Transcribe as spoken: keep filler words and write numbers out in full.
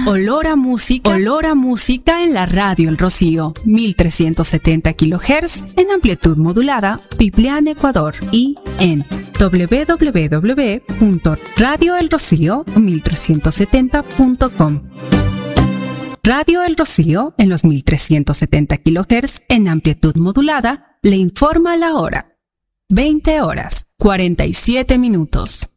olor a música, olor a música en la radio El Rocío, mil trescientos setenta kilohertz en amplitud modulada, Piplián, Ecuador, y en doble u doble u doble u punto radio el rocío mil trescientos setenta punto com. Radio El Rocío en los mil trescientos setenta kilohertz en amplitud modulada le informa la hora. veinte horas, cuarenta y siete minutos.